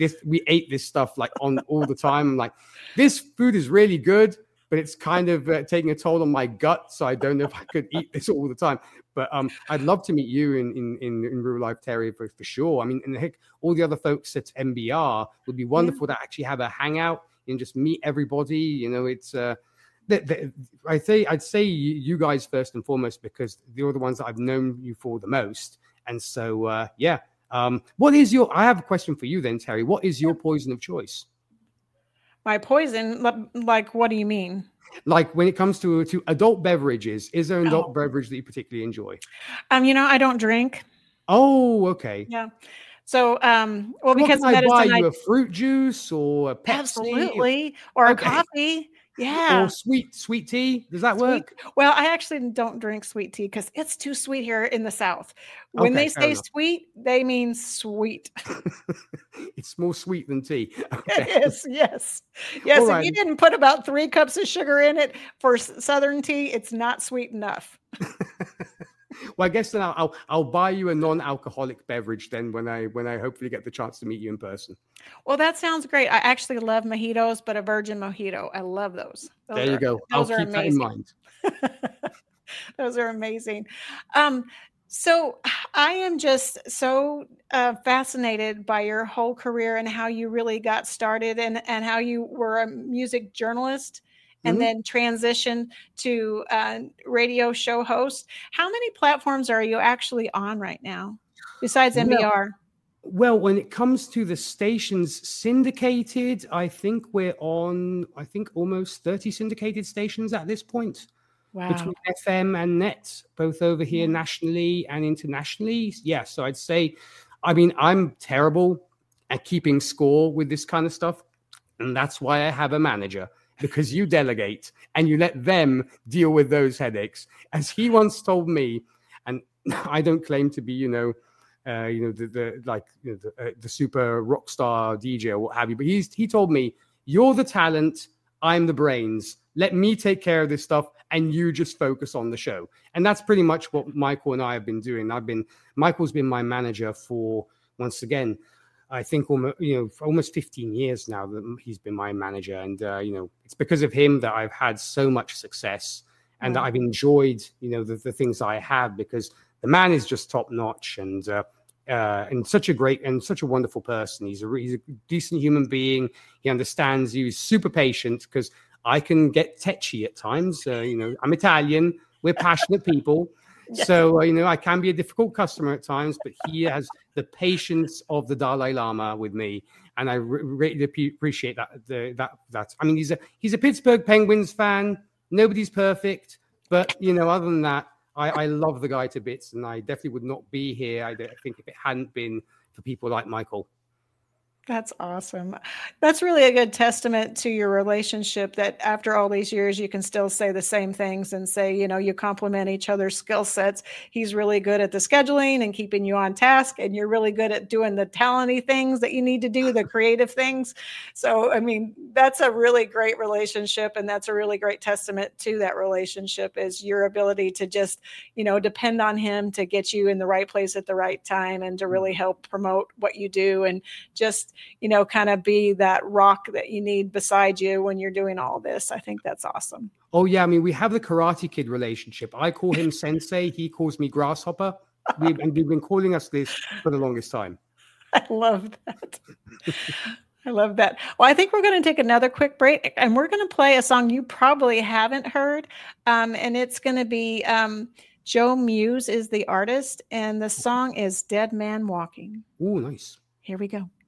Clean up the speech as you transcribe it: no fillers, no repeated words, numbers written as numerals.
we ate this stuff like on all the time. I'm like, this food is really good, but it's kind of taking a toll on my gut. So I don't know if I could eat this all the time. But I'd love to meet you in real life, Terry, for sure. I mean, and heck, all the other folks at MBR would be wonderful to actually have a hangout and just meet everybody. You know, it's I'd say you guys first and foremost, because you're the ones that I've known you for the most. And so, what is I have a question for you then, Terry. What is your poison of choice? My poison? Like, what do you mean? Like when it comes to adult beverages, is there an adult beverage that you particularly enjoy? I don't drink. Oh, okay. Yeah. So, So because can I buy you a fruit juice or a Pepsi? Absolutely. Or a coffee. Yeah. Or sweet tea. Does that work? Well, I actually don't drink sweet tea because it's too sweet here in the South. When they say sweet, they mean sweet. It's more sweet than tea. Okay. It is. Yes. Yes. If you didn't put about 3 cups of sugar in it for Southern tea, it's not sweet enough. Well, I guess then I'll buy you a non-alcoholic beverage then when I hopefully get the chance to meet you in person. Well, that sounds great. I actually love mojitos, but a virgin mojito. I love those. There you go. I'll keep that in mind. Those are amazing. So I am just so fascinated by your whole career and how you really got started and how you were a music journalist and then transition to radio show host. How many platforms are you actually on right now besides MBR? Well, when it comes to the stations syndicated, I think we're on, almost 30 syndicated stations at this point. Wow. Between FM and net, both over here nationally and internationally. Yeah, so I'd say, I mean, I'm terrible at keeping score with this kind of stuff. And that's why I have a manager. Because you delegate and you let them deal with those headaches. As he once told me, and I don't claim to be, the super rock star DJ or what have you, but he told me, you're the talent, I'm the brains. Let me take care of this stuff and you just focus on the show. And that's pretty much what Michael and I have been doing. Michael's been my manager for, once again, I think for almost 15 years now that he's been my manager. And, it's because of him that I've had so much success and that I've enjoyed, the things I have, because the man is just top notch and such a great and such a wonderful person. He's a decent human being. He understands you. He's super patient because I can get tetchy at times. I'm Italian. We're passionate people. Yes. So, I can be a difficult customer at times, but he has the patience of the Dalai Lama with me. And I really appreciate that. I mean, he's a Pittsburgh Penguins fan. Nobody's perfect. But, other than that, I love the guy to bits. And I definitely would not be here, I think, if it hadn't been for people like Michael. That's awesome. That's really a good testament to your relationship, that after all these years, you can still say the same things and say, you complement each other's skill sets. He's really good at the scheduling and keeping you on task, and you're really good at doing the talenty things that you need to do, the creative things. So, I mean, that's a really great relationship, and that's a really great testament to that relationship, is your ability to just, depend on him to get you in the right place at the right time and to really help promote what you do, and just kind of be that rock that you need beside you when you're doing all this. I think that's awesome. Oh, yeah. I mean, we have the Karate Kid relationship. I call him Sensei. He calls me Grasshopper. We've been calling us this for the longest time. I love that. I love that. Well, I think we're going to take another quick break, and we're going to play a song you probably haven't heard. And it's going to be Joe Muse is the artist, and the song is Dead Man Walking. Oh, nice. Here we go.